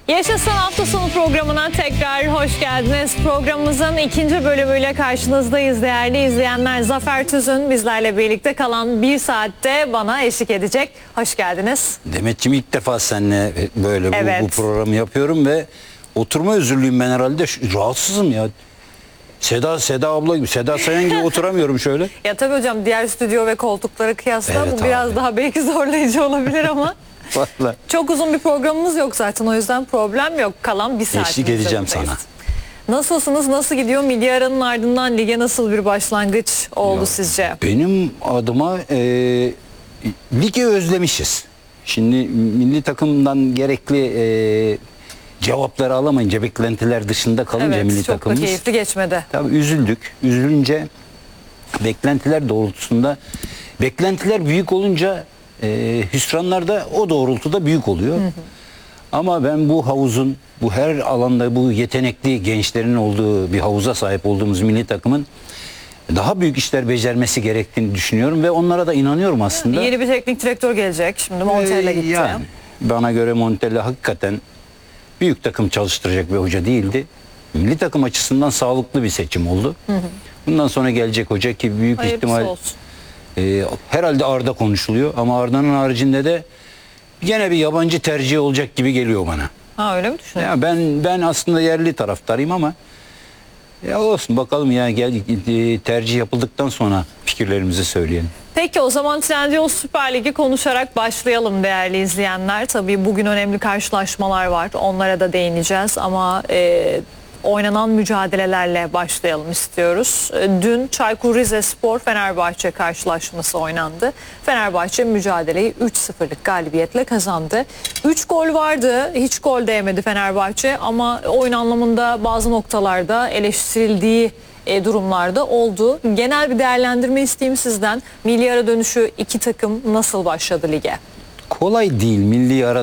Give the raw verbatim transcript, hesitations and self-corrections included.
Yaşasın hafta sonu programına tekrar hoş geldiniz. Programımızın ikinci bölümüyle karşınızdayız değerli izleyenler. Zafer Tüzün bizlerle birlikte kalan bir saatte bana eşlik edecek. Hoş geldiniz. Demetciğim, ilk defa seninle böyle bu, Evet. bu programı yapıyorum ve oturma özürlüyüm ben herhalde. Şu- Rahatsızım ya. Seda Seda abla gibi, Seda Sayan gibi oturamıyorum şöyle. Ya tabii hocam, diğer stüdyo ve koltuklara kıyasla Evet bu biraz abi. daha belki zorlayıcı olabilir ama Vallahi. çok uzun bir programımız yok zaten, o yüzden problem yok. Kalan bir saat. Eşlik edeceğim sana. Nasılsınız? Nasıl gidiyor? Milli aranın ardından lige nasıl bir başlangıç oldu Ya, sizce? Benim adıma e, ligi özlemişiz. Şimdi milli takımdan gerekli e, cevapları alamayınca, beklentiler dışında kalınca Evet, milli çok takımımız. da keyifli geçmedi. Tabii üzüldük. Üzülünce beklentiler doğrultusunda, beklentiler büyük olunca e, hüsranlar da o doğrultuda büyük oluyor. Hı hı. Ama ben bu havuzun, bu her alanda bu yetenekli gençlerin olduğu bir havuza sahip olduğumuz milli takımın daha büyük işler becermesi gerektiğini düşünüyorum ve onlara da inanıyorum aslında. Yeni bir teknik direktör gelecek. Şimdi Montella Ee, gitti. Yani bana göre Montella hakikaten büyük takım çalıştıracak bir hoca değildi. Milli takım açısından sağlıklı bir seçim oldu. Hı hı. Bundan sonra gelecek hoca ki büyük Hayırlısı ihtimal olsun. e, herhalde Arda konuşuluyor ama Arda'nın haricinde de gene bir yabancı tercihi olacak gibi geliyor bana. Ha, öyle mi düşünüyorsun? Ya ben ben aslında yerli taraftarıyım ama ya olsun bakalım ya, gel e, tercih yapıldıktan sonra fikirlerimizi söyleyelim. Peki o zaman Trendyol Süper Ligi konuşarak başlayalım değerli izleyenler. Tabii bugün önemli karşılaşmalar var. Onlara da değineceğiz ama e, oynanan mücadelelerle başlayalım istiyoruz. E, dün Çaykur Rizespor Fenerbahçe karşılaşması oynandı. Fenerbahçe mücadeleyi üç sıfırlık galibiyetle kazandı. üç gol vardı. Hiç gol değmedi Fenerbahçe ama oyun anlamında bazı noktalarda eleştirildiği E, durumlarda oldu. Genel bir değerlendirme isteyeyim sizden. Milli ara dönüşü iki takım nasıl başladı lige? Kolay değil milli ara